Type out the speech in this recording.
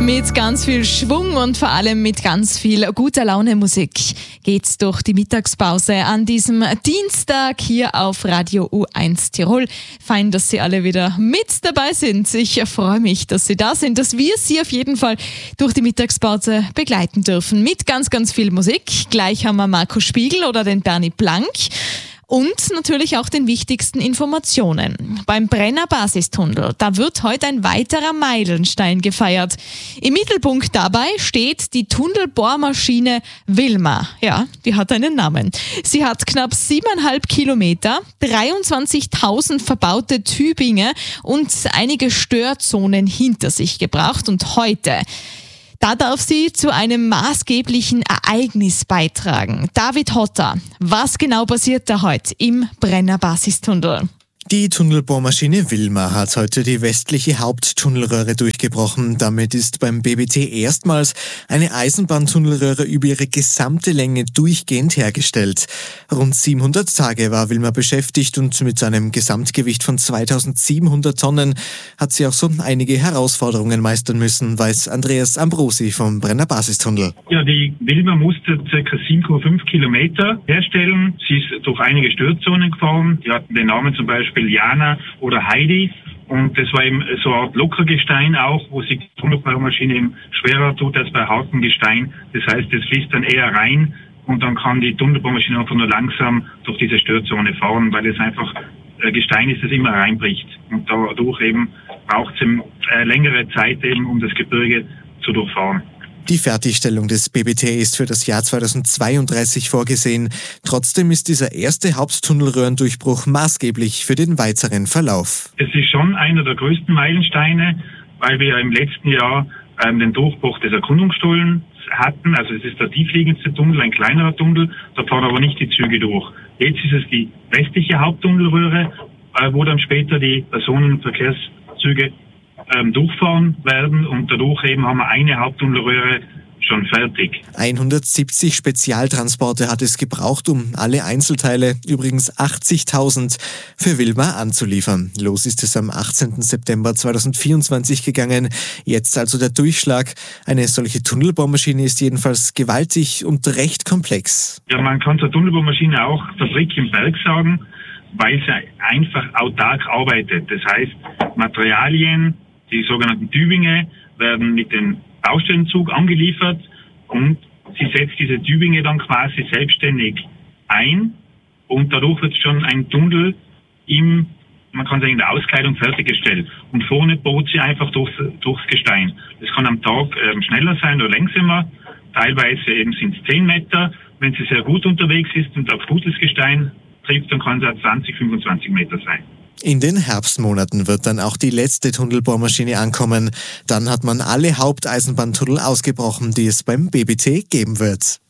Mit ganz viel Schwung und vor allem mit ganz viel guter Laune Musik geht's durch die Mittagspause an diesem Dienstag hier auf Radio U1 Tirol. Fein, dass Sie alle wieder mit dabei sind. Ich freue mich, dass Sie da sind, dass wir Sie auf jeden Fall durch die Mittagspause begleiten dürfen. Mit ganz, ganz viel Musik. Gleich haben wir Marco Spiegel oder den Bernie Blank. Und natürlich auch den wichtigsten Informationen. Beim Brenner Basistunnel, da wird heute ein weiterer Meilenstein gefeiert. Im Mittelpunkt dabei steht die Tunnelbohrmaschine Wilma. Ja, die hat einen Namen. Sie hat knapp 7,5 Kilometer, 23.000 verbaute Tübinge und einige Störzonen hinter sich gebracht. Und heute, da darf sie zu einem maßgeblichen Ereignis beitragen. David Hotter, was genau passiert da heute im Brenner Basistunnel? Die Tunnelbohrmaschine Wilma hat heute die westliche Haupttunnelröhre durchgebrochen. Damit ist beim BBT erstmals eine Eisenbahntunnelröhre über ihre gesamte Länge durchgehend hergestellt. Rund 700 Tage war Wilma beschäftigt und mit einem Gesamtgewicht von 2700 Tonnen hat sie auch so einige Herausforderungen meistern müssen, weiß Andreas Ambrosi vom Brenner Basistunnel. Ja, die Wilma musste ca. 7,5 Kilometer herstellen. Sie ist durch einige Störzonen gefahren. Die hatten den Namen zum Beispiel Jana oder Heidi, und das war eben so eine Art Lockergestein auch, wo sich die Tunnelbohrmaschine eben schwerer tut als bei hartem Gestein. Das heißt, es fließt dann eher rein und dann kann die Tunnelbohrmaschine einfach nur langsam durch diese Störzone fahren, weil es einfach Gestein ist, das immer reinbricht. Und dadurch eben braucht es längere Zeit eben, um das Gebirge zu durchfahren. Die Fertigstellung des BBT ist für das Jahr 2032 vorgesehen. Trotzdem ist dieser erste Haupttunnelröhrendurchbruch maßgeblich für den weiteren Verlauf. Es ist schon einer der größten Meilensteine, weil wir im letzten Jahr den Durchbruch des Erkundungsstuhlens hatten. Also es ist der tiefliegendste Tunnel, ein kleinerer Tunnel, da fahren aber nicht die Züge durch. Jetzt ist es die westliche Haupttunnelröhre, wo dann später die Personenverkehrszüge durchfahren werden, und dadurch eben haben wir eine Haupttunnelröhre schon fertig. 170 Spezialtransporte hat es gebraucht, um alle Einzelteile, übrigens 80.000, für Wilma anzuliefern. Los ist es am 18. September 2024 gegangen. Jetzt also der Durchschlag. Eine solche Tunnelbohrmaschine ist jedenfalls gewaltig und recht komplex. Ja, man kann zur Tunnelbohrmaschine auch Fabrik im Berg sagen, weil sie einfach autark arbeitet. Das heißt, Materialien, die sogenannten Tübinge, werden mit dem Baustellenzug angeliefert und sie setzt diese Tübinge dann quasi selbstständig ein, und dadurch wird schon ein Tunnel man kann sagen, in der Auskleidung fertiggestellt. Und vorne bohrt sie einfach durchs Gestein. Das kann am Tag schneller sein oder langsamer. Teilweise eben sind es 10 Meter. Wenn sie sehr gut unterwegs ist und auf gutes Gestein trifft, dann kann es auch 20, 25 Meter sein. In den Herbstmonaten wird dann auch die letzte Tunnelbohrmaschine ankommen. Dann hat man alle Haupteisenbahntunnel ausgebrochen, die es beim BBT geben wird.